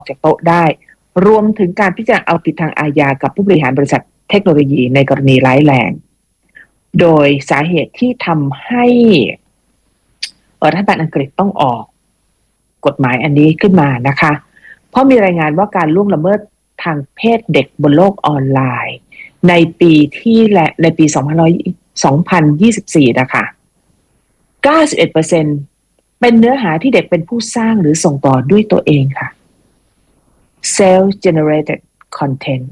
จากโต๊ะได้รวมถึงการพิจารณาเอาผิดทางอาญากับผู้บริหารบริษัทเทคโนโลยีในกรณีร้ายแรงโดยสาเหตุที่ทำให้รัฐบาลอังกฤษต้องออกกฎหมายอันนี้ขึ้นมานะคะเพราะมีรายงานว่าการล่วงละเมิดทางเพศเด็กบนโลกออนไลน์ในปี2024นะคะ 91% เป็นเนื้อหาที่เด็กเป็นผู้สร้างหรือส่งต่อด้วยตัวเองค่ะ self-generated content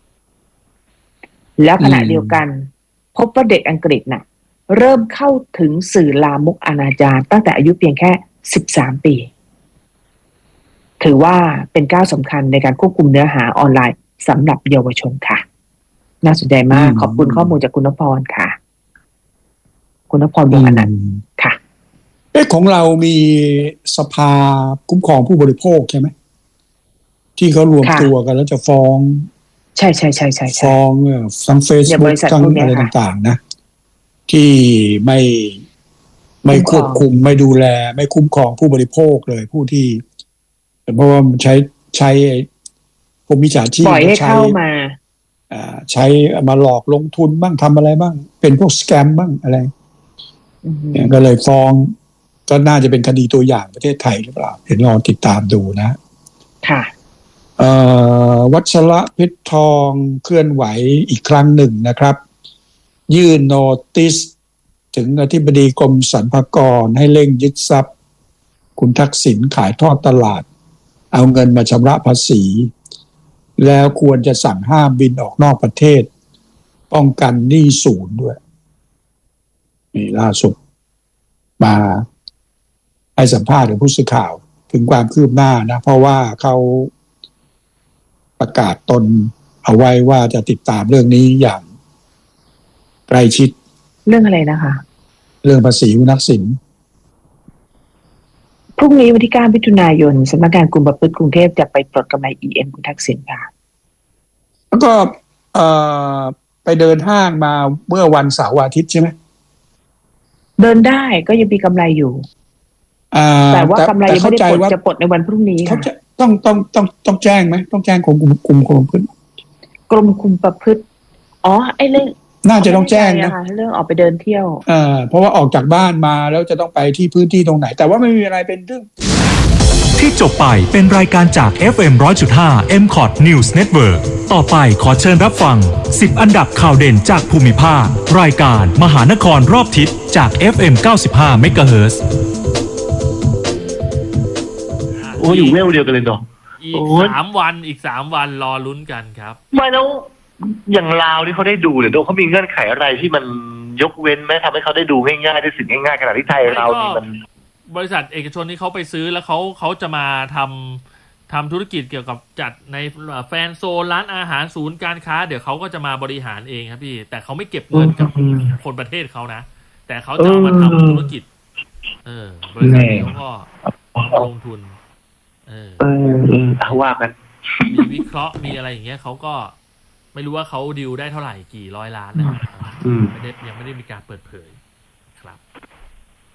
แล้วขณะเดียวกันพบว่าเด็กอังกฤษน่ะเริ่มเข้าถึงสื่อลามกอนาจารตั้งแต่อายุเพียงแค่13 ปีถือว่าเป็นก้าวสำคัญในการควบคุมเนื้อหาออนไลน์สำหรับเยาวชนค่ะน่าสนใจมากขอบคุณข้อมูลจากคุณณพรค่ะคุณณพรวงศ์อนันต์ค่ะของเรามีสภาคุ้มครองผู้บริโภคใช่ไหมที่เขารวมตัวกันแล้วจะฟ้องใช่ฟ้องทั้ง Facebook ทั้งอะไรต่างๆนะที่ไม่ควบคุมไม่ดูแลไม่คุ้มครองผู้บริโภคเลยผู้ที่เพราะว่ามันใช้พวกมิจฉาชีพปล่อยให้เข้ามาใช้มาหลอกลงทุนบ้างทำอะไรบ้างเป็นพวกสแกมบ้างอะไรก็เลยฟ้องก็น่าจะเป็นคดีตัวอย่างประเทศไทยหรือเปล่าเห็นลองติดตามดูนะค่ะวัชระเพชรทองเคลื่อนไหวอีกครั้งหนึ่งนะครับยื่นโนติสถึงอธิบดีกรมสรรพากรให้เร่งยึดทรัพย์คุณทักษิณขายทอดตลาดเอาเงินมาชำระภาษีแล้วควรจะสั่งห้ามบินออกนอกประเทศป้องกันหนี้ศูนย์ด้วยนี่ล่าสุดมาให้สัมภาษณ์กับผู้สื่อข่าวถึงความคืบหน้านะเพราะว่าเขาประกาศตนเอาไว้ว่าจะติดตามเรื่องนี้อย่างใกล้ชิดเรื่องอะไรนะคะเรื่องภาษีคุณทักษิณพรุ่งนี้วันที่ 9 มิถุนายนสำนักงานกรมประพฤติกรุงเทพจะไปปลดกำไร EM คุณทักษิณค่ะแล้วก็ไปเดินห้างมาเมื่อวันเสาร์อาทิตย์ใช่ไหมเดินได้ก็ยังมีกำไรอยู่แต่ว่ากำไรยังไม่ได้ปลดจะปลดในวันพรุ่งนี้ค่ะต้องแจ้งไหมต้องแจ้งของกรมประพฤติกรมคุมประพฤติไอ้เรื่องน่าจะต้องแจ้งนะเรื่องออกไปเดินเที่ยวเพราะว่าออกจากบ้านมาแล้วจะต้องไปที่พื้นที่ตรงไหนแต่ว่าไม่มีอะไรเป็นเรื่องที่จบไปเป็นรายการจาก FM 100.5 MCOT News Network ต่อไปขอเชิญรับฟัง10อันดับข่าวเด่นจากภูมิภาครายการมหานครรอบทิศจาก FM 95 MHz อยู่เวลเดียวกันเลยเนาะอีก3 วันรอลุ้นกันครับไม่แล้วอย่างลาวนี่เขาได้ดูหรือเขามีเงื่อนไขอะไรที่มันยกเว้นไหมทำให้เขาได้ดูง่ายๆได้สิทธิ์ง่ายๆขณะที่ไทยเรานี่มันบริษัทเอกชนที่เขาไปซื้อแล้วเขาจะมาทำธุรกิจเกี่ยวกับจัดในแฟนโซนร้านอาหารศูนย์การค้าเดี๋ยวเขาก็จะมาบริหารเองครับพี่แต่เขาไม่เก็บเงินกับคนประเทศเขานะแต่เขาจะเอามาทำธุรกิจบริษัทนี้เขาก็ลงทุนว่ากันมีวิเคราะห์มีอะไรอย่างเงี้ยเขาก็ไม่รู้ว่าเขาดีลได้เท่าไหร่กี่ร้อยล้านนะยังไม่ได้มีการเปิดเผยครับ